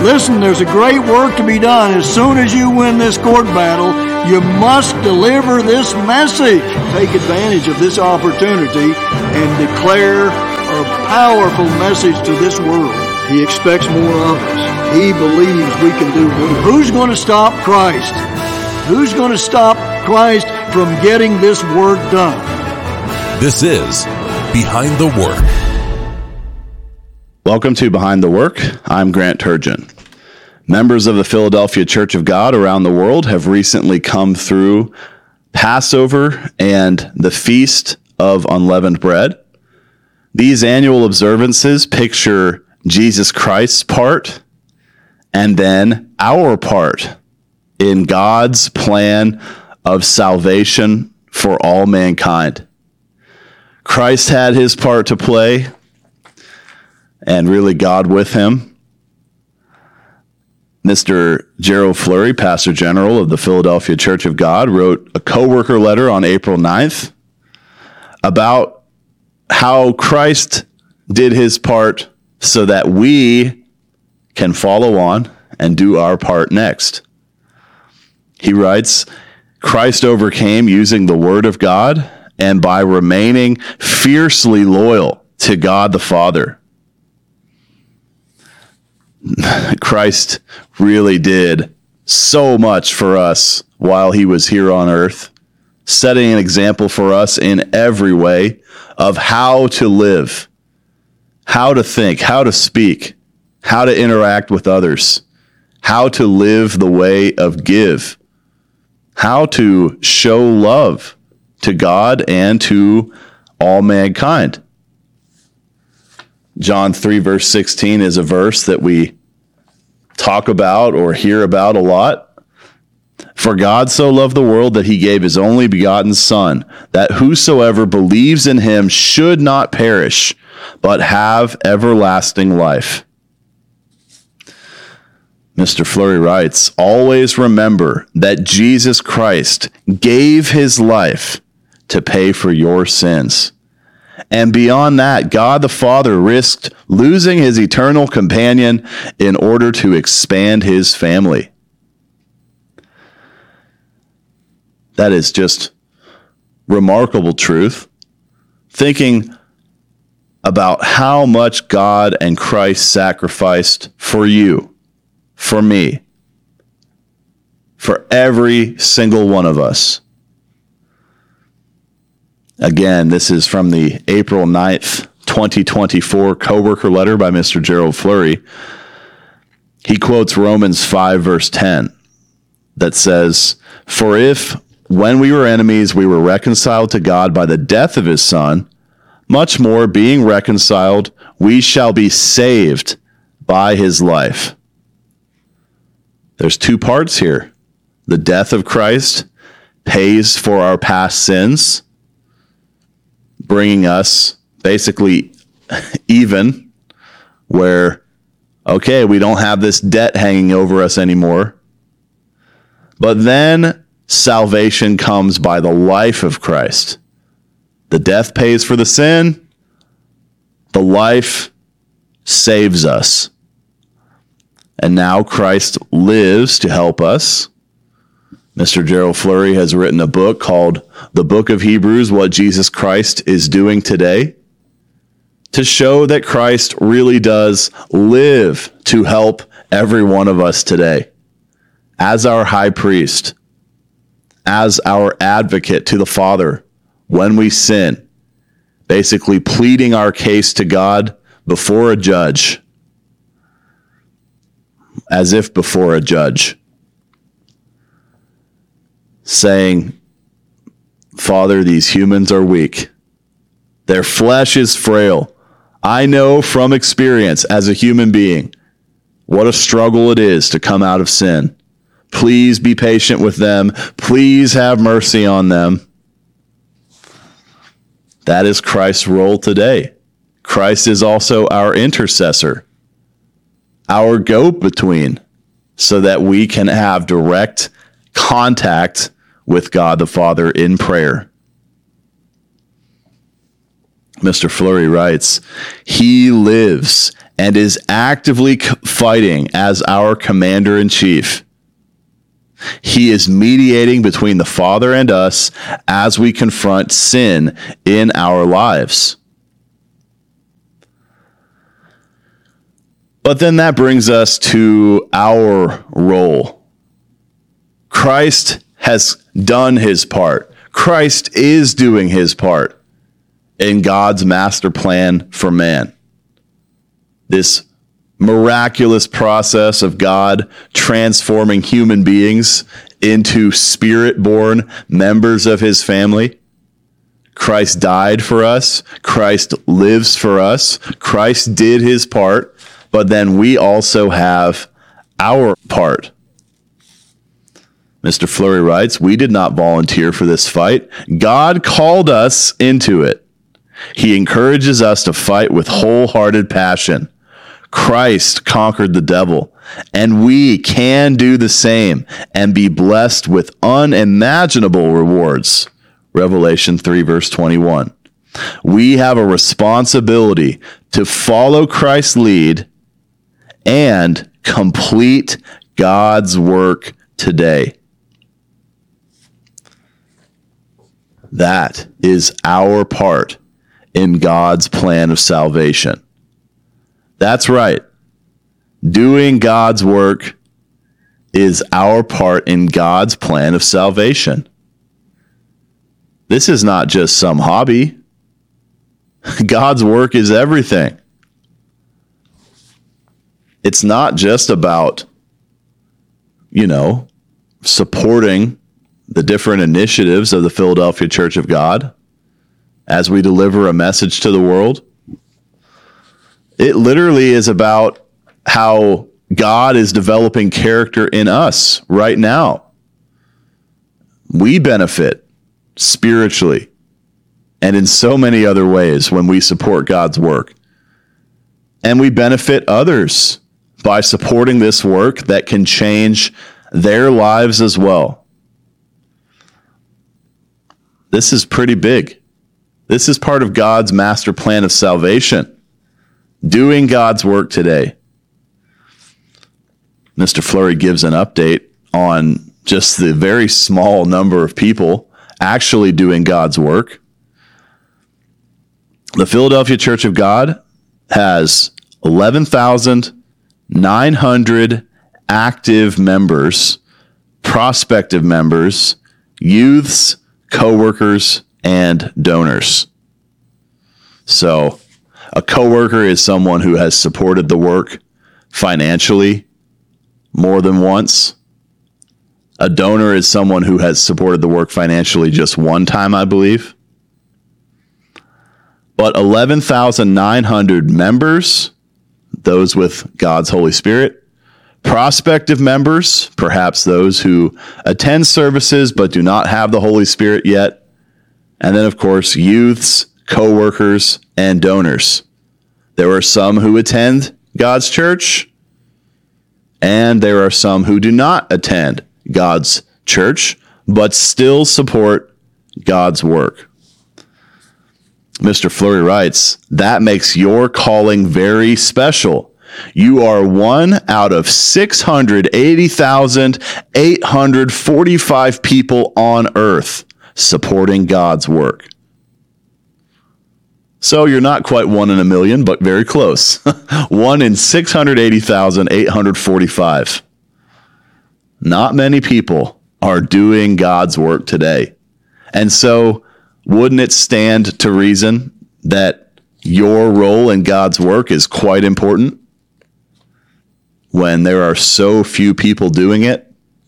Listen, there's a great work to be done. As soon as you win this court battle, you must deliver this message. Take advantage of this opportunity and declare a powerful message to this world. He expects more of us. He believes we can do more. Who's going to stop Christ? Who's going to stop Christ from getting this work done? This is Behind the Work. Welcome to Behind the Work. I'm Grant Turgeon. Members of the Philadelphia Church of God around the world have recently come through Passover and the Feast of Unleavened Bread. These annual observances picture Jesus Christ's part and then our part in God's plan of salvation for all mankind. Christ had his part to play, and really God with him. Mr. Gerald Flurry, Pastor General of the Philadelphia Church of God, wrote a co-worker letter on April 9th about how Christ did his part so that we can follow on and do our part next. He writes, Christ overcame using the Word of God and by remaining fiercely loyal to God the Father. Christ really did so much for us while he was here on earth, setting an example for us in every way of how to live, how to think, how to speak, how to interact with others, how to live the way of give, how to show love to God and to all mankind. John 3 verse 16 is a verse that we talk about or hear about a lot. For God so loved the world that he gave his only begotten Son, that whosoever believes in him should not perish, but have everlasting life. Mr. Flurry writes, always remember that Jesus Christ gave his life to pay for your sins. And beyond that, God the Father risked losing his eternal companion in order to expand his family. That is just remarkable truth. Thinking about how much God and Christ sacrificed for you, for me, for every single one of us. Again, this is from the April 9th, 2024 co-worker letter by Mr. Gerald Flurry. He quotes Romans 5 verse 10 that says, for if when we were enemies, we were reconciled to God by the death of his Son, much more being reconciled, we shall be saved by his life. There's two parts here. The death of Christ pays for our past sins, bringing us basically even, where, okay, we don't have this debt hanging over us anymore. But then salvation comes by the life of Christ. The death pays for the sin. The life saves us. And now Christ lives to help us. Mr. Gerald Flurry has written a book called The Book of Hebrews, What Jesus Christ is Doing Today, to show that Christ really does live to help every one of us today, as our high priest, as our advocate to the Father when we sin, basically pleading our case to God before a judge, as if before a judge, saying, Father, these humans are weak. Their flesh is frail. I know from experience as a human being what a struggle it is to come out of sin. Please be patient with them. Please have mercy on them. That is Christ's role today. Christ is also our intercessor, our go-between, so that we can have direct contact with God the Father in prayer. Mr. Flurry writes, he lives and is actively fighting as our commander-in-chief. He is mediating between the Father and us as we confront sin in our lives. But then that brings us to our role. Christ has done his part. Christ is doing his part in God's master plan for man. This miraculous process of God transforming human beings into spirit-born members of his family. Christ died for us. Christ lives for us. Christ did his part, but then we also have our part. Mr. Fleury writes, "We did not volunteer for this fight. God called us into it. He encourages us to fight with wholehearted passion. Christ conquered the devil, and we can do the same and be blessed with unimaginable rewards." Revelation 3, verse 21. We have a responsibility to follow Christ's lead and complete God's work today. That is our part in God's plan of salvation. That's right. Doing God's work is our part in God's plan of salvation. This is not just some hobby. God's work is everything. It's not just about, supporting the different initiatives of the Philadelphia Church of God as we deliver a message to the world. It literally is about how God is developing character in us right now. We benefit spiritually and in so many other ways when we support God's work. And we benefit others by supporting this work that can change their lives as well. This is pretty big. This is part of God's master plan of salvation. Doing God's work today. Mr. Fleury gives an update on just the very small number of people actually doing God's work. The Philadelphia Church of God has 11,900 active members, prospective members, youths, co-workers, and donors. So a co-worker is someone who has supported the work financially more than once. A donor is someone who has supported the work financially just one time, I believe. But 11,900 members, those with God's Holy Spirit, prospective members, perhaps those who attend services but do not have the Holy Spirit yet, and then, of course, youths, co-workers, and donors. There are some who attend God's church, and there are some who do not attend God's church, but still support God's work. Mr. Fleury writes, that makes your calling very special. You are one out of 680,845 people on earth supporting God's work. So you're not quite 1 in a million, but very close. 1 in 680,845. Not many people are doing God's work today. And so wouldn't it stand to reason that your role in God's work is quite important when there are so few people doing it?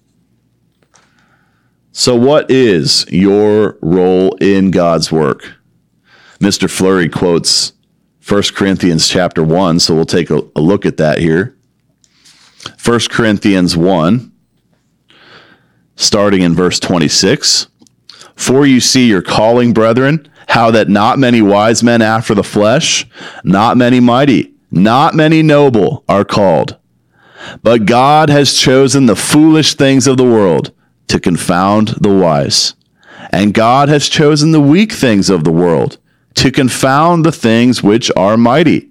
So what is your role in God's work? Mr. Fleury quotes 1 Corinthians chapter 1, so we'll take a look at that here. 1 Corinthians 1, starting in verse 26. For you see your calling, brethren, how that not many wise men after the flesh, not many mighty, not many noble are called. But God has chosen the foolish things of the world to confound the wise. And God has chosen the weak things of the world to confound the things which are mighty,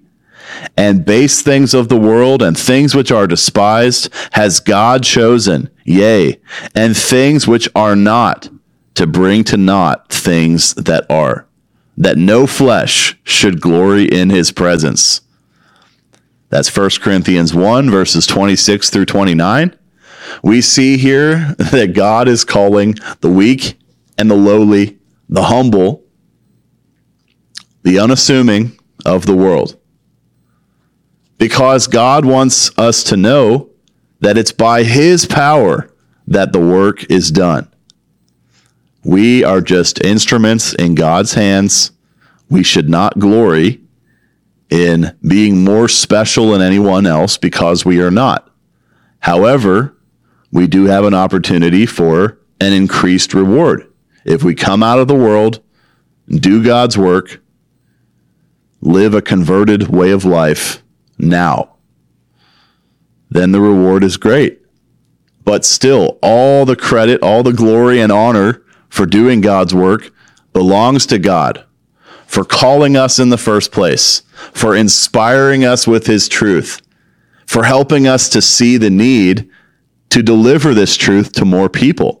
And base things of the world and things which are despised has God chosen, yea, and things which are not, to bring to naught things that are, that no flesh should glory in his presence. That's 1 Corinthians 1, verses 26 through 29. We see here that God is calling the weak and the lowly, the humble, the unassuming of the world. Because God wants us to know that it's by his power that the work is done. We are just instruments in God's hands. We should not glory in being more special than anyone else, because we are not. However, we do have an opportunity for an increased reward. If we come out of the world, do God's work, live a converted way of life now, then the reward is great. But still, all the credit, all the glory and honor for doing God's work belongs to God, for calling us in the first place, for inspiring us with his truth, for helping us to see the need to deliver this truth to more people.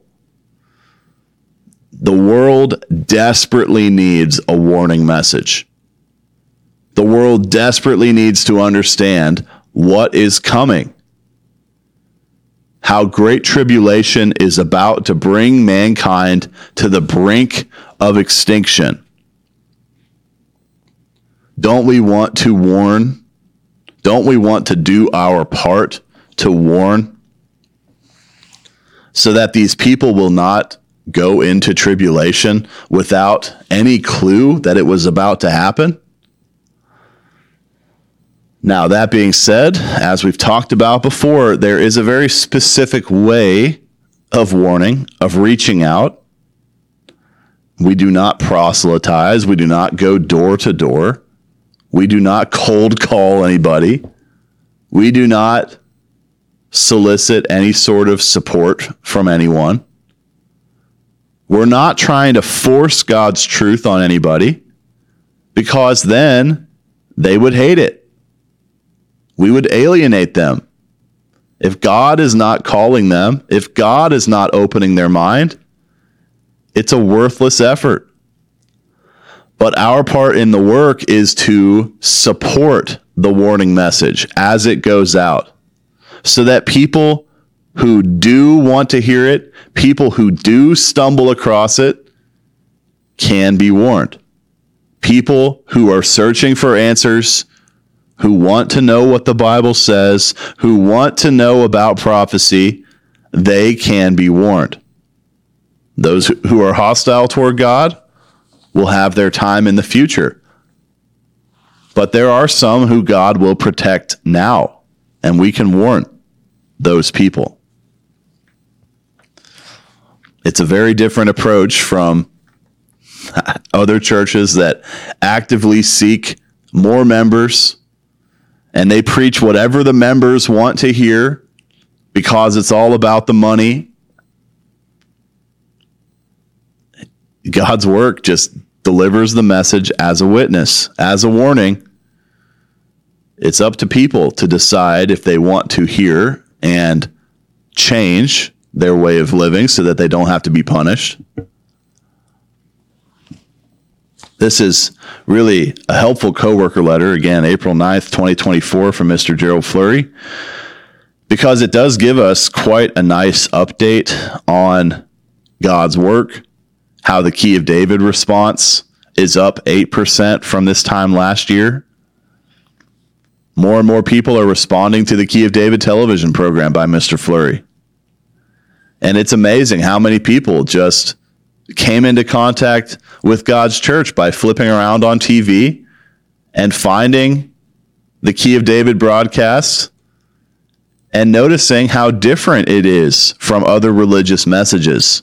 The world desperately needs a warning message. The world desperately needs to understand what is coming. How great tribulation is about to bring mankind to the brink of extinction. Don't we want to warn? Don't we want to do our part to warn, so that these people will not go into tribulation without any clue that it was about to happen? Now, that being said, as we've talked about before, there is a very specific way of warning, of reaching out. We do not proselytize. We do not go door to door. We do not cold call anybody. We do not solicit any sort of support from anyone. We're not trying to force God's truth on anybody, because then they would hate it. We would alienate them. If God is not calling them, if God is not opening their mind, it's a worthless effort. But our part in the work is to support the warning message as it goes out, so that people who do want to hear it, people who do stumble across it, can be warned. People who are searching for answers, who want to know what the Bible says, who want to know about prophecy, they can be warned. Those who are hostile toward God will have their time in the future. But there are some who God will protect now, and we can warn those people. It's a very different approach from other churches that actively seek more members, and they preach whatever the members want to hear because it's all about the money. God's work just delivers the message as a witness, as a warning. It's up to people to decide if they want to hear and change their way of living so that they don't have to be punished. This is really a helpful coworker letter, again, April 9th, 2024, from Mr. Gerald Fleury, because it does give us quite a nice update on God's work, how the Key of David response is up 8% from this time last year. More and more people are responding to the Key of David television program by Mr. Fleury. And it's amazing how many people just came into contact with God's church by flipping around on TV and finding the Key of David broadcasts and noticing how different it is from other religious messages.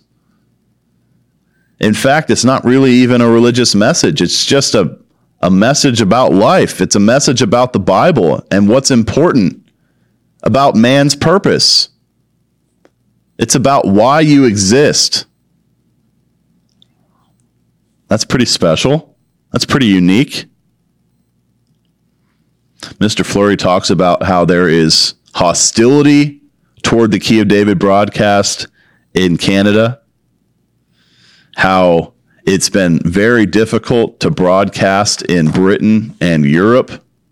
In fact, it's not really even a religious message. It's just a message about life. It's a message about the Bible and what's important about man's purpose. It's about why you exist. That's pretty special. That's pretty unique. Mr. Fleury talks about how there is hostility toward the Key of David broadcast in Canada, how it's been very difficult to broadcast in Britain and Europe